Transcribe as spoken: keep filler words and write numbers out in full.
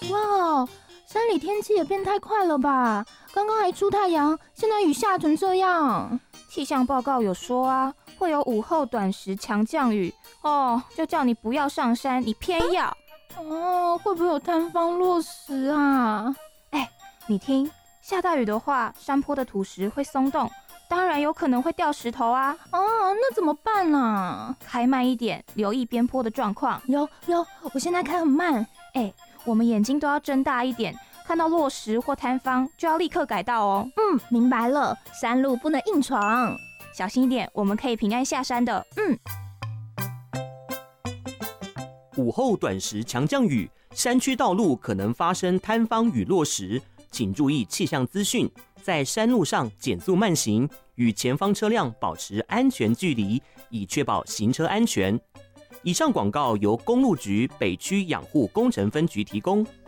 哇，山里天气也变太快了吧？刚刚还出太阳，现在雨下成这样。 气象报告有说啊，会有午后短时强降雨哦，就叫你不要上山，你偏要。 哦，会不会有塌方落石啊？ 哎，你听，下大雨的话，山坡的土石会松动，当然有可能会掉石头啊。 啊，那怎么办啊？ 开慢一点，留意边坡的状况。 有有，我现在开很慢。 哎，我们眼睛都要睁大一点，看到落石或塌方就要立刻改道哦。 嗯，明白了，山路不能硬闯， 小心一点，我们可以平安下山的。 嗯。 午后短时强降雨，山区道路可能发生坍方与落石，请注意气象资讯，在山路上减速慢行，与前方车辆保持安全距离，以确保行车安全。以上广告由公路局北区养护工程分局提供。